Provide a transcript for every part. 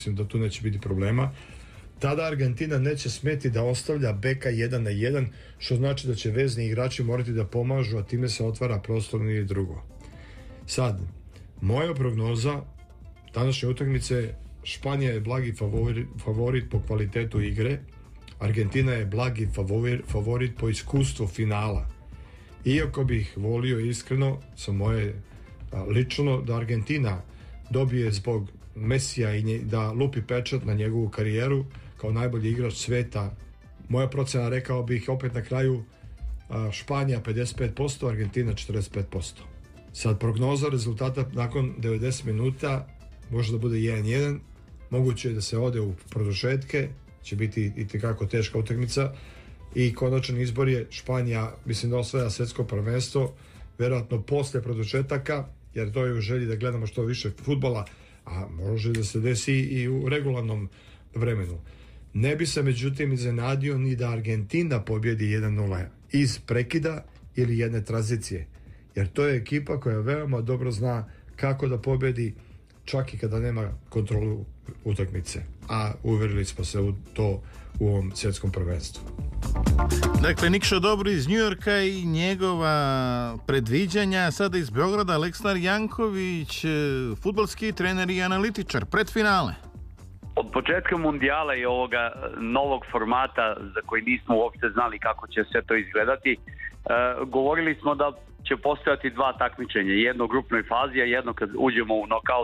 mislim da tu neće biti problema. Tada Argentina neće smeti da ostavlja beka 1 na 1, što znači da će vezni igrači morati da pomažu, a time se otvara prostor ili drugo. Sad, moja prognoza današnje utakmice, Španija je blagi favorit po kvalitetu igre, Argentina je blagi favorit po iskustvu finala. Iako bih volio iskreno, sa moje lično, da Argentina dobije zbog Mesija i da lupi pečat na njegovu karijeru kao najbolji igrač sveta. Moja procena, rekao bih opet na kraju, Španija 55%, Argentina 45%. Sad prognoza rezultata nakon 90 minuta može da bude 1-1, moguće je da se ode u produžetke, će biti itekako teška utakmica i konačan izbor je Španija, mislim da osvaja svetsko prvenstvo, verovatno posle produžetaka, jer to je u želji da gledamo što više fudbala, a može da se desi i u regularnom vremenu. Ne bi se međutim iznenadio ni da Argentina pobjedi 1-0 iz prekida ili jedne tranzicije, jer to je ekipa koja veoma dobro zna kako da pobjedi čak i kada nema kontrolu utakmice, a uverili smo se u to u ovom svjetskom prvenstvu. Dakle, Nikša Dobro iz Njujorka i njegova predviđanja. Sada iz Beograda Aleksandar Janković, fudbalski trener i analitičar, pred finale. Od početka mundijala i ovoga novog formata za koji nismo uopšte znali kako će sve to izgledati, govorili smo da će postojati dva takmičenja, jedno u grupnoj fazi, a jedno kad uđemo u nokaut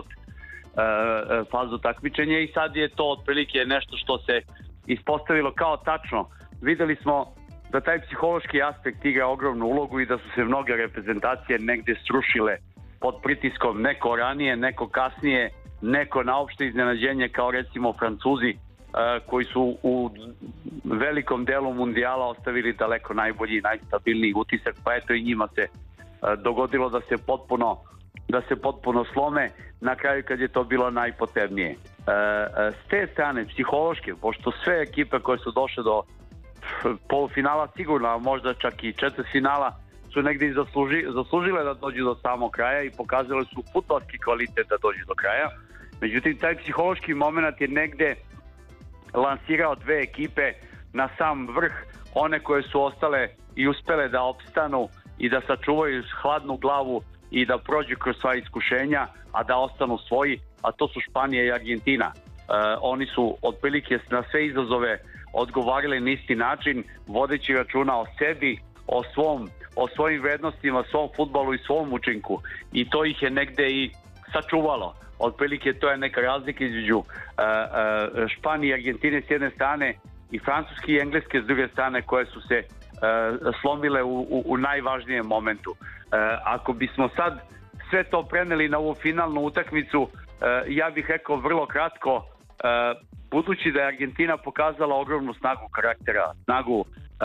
fazu takmičenja, i sad je to otprilike nešto što se ispostavilo kao tačno. Videli smo da taj psihološki aspekt igra ogromnu ulogu i da su se mnoge reprezentacije negde srušile pod pritiskom, neko ranije, neko kasnije, neko na opšte iznenađenje kao recimo Francuzi, koji su u velikom delu mundijala ostavili daleko najbolji i najstabilniji utisak, pa eto i njima se dogodilo da se potpuno slome na kraju kad je to bilo najpotrebnije. S te strane psihološke, pošto sve ekipe koje su došle do polufinala sigurno, a možda čak i četvrtfinala, su negdje i zaslužile da dođu do samog kraja i pokazale su fudbalski kvalitet da dođu do kraja. Međutim, taj psihološki moment je negdje lansirao dve ekipe na sam vrh, one koje su ostale i uspele da opstanu i da sačuvaju hladnu glavu i da prođu kroz sva iskušenja, a da ostanu svoji, a to su Španija i Argentina. Oni su otprilike na sve izazove odgovarali na isti način, vodeći računa o sebi, o svojim vrednostima, svom fudbalu i svom učinku, i to ih je negde i sačuvalo. Otprilike to je neka razlika između Španije i Argentine s jedne strane i Francuske i Engleske s druge strane, koje su se slomile u najvažnijem momentu. Ako bismo sad sve to preneli na ovu finalnu utakmicu, ja bih rekao vrlo kratko, budući da je Argentina pokazala ogromnu snagu karaktera, snagu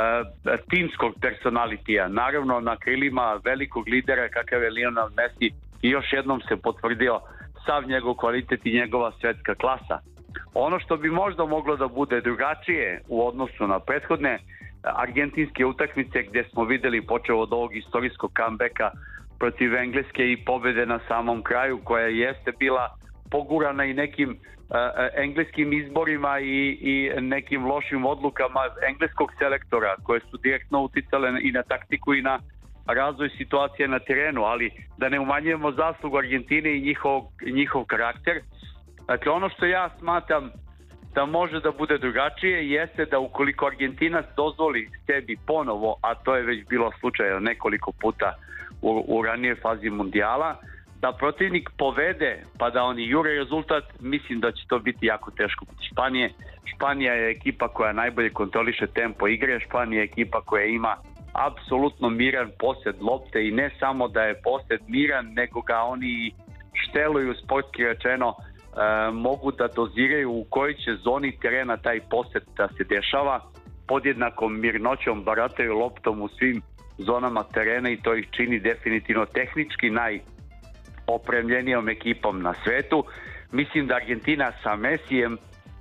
timskog personalitija, naravno na krilima velikog lidera kakav je Lionel Messi, i još jednom se potvrdio sav njegov kvalitet i njegova svetska klasa. Ono što bi možda moglo da bude drugačije u odnosu na prethodne argentinske utakmice, gdje smo vidjeli počeo od ovog istorijskog comebacka protiv Engleske i pobjede na samom kraju, koja jeste bila pogurana i nekim engleskim izborima i nekim lošim odlukama engleskog selektora, koje su direktno uticale i na taktiku i na razvoj situacije na terenu, ali da ne umanjujemo zaslugu Argentine i njihov karakter. Dakle, ono što ja smatram da može da bude drugačije jeste da ukoliko Argentina dozvoli sebi ponovo, a to je već bilo slučaj nekoliko puta u ranijoj fazi mundijala, da protivnik povede pa da oni jure rezultat, mislim da će to biti jako teško protiv Španije. Španija je ekipa koja najbolje kontroliše tempo igre, Španija je ekipa koja ima apsolutno miran posjed lopte, i ne samo da je posjed miran, nego ga oni šteluju, sportski rečeno, mogu da doziraju u kojoj će zoni terena taj posjed da se dešava, podjednakom mirnoćom barataju loptom u svim zonama terena i to ih čini definitivno tehnički najopremljenijom ekipom na svetu. Mislim da Argentina sa Mesijem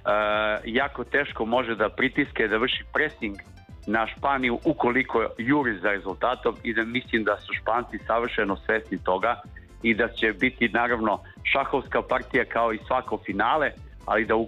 jako teško može da pritiske, da vrši pressing na Španiju ukoliko juri za rezultatom, i da mislim da su Španci savršeno svesni toga i da će biti naravno šahovska partija kao i svako finale, ali da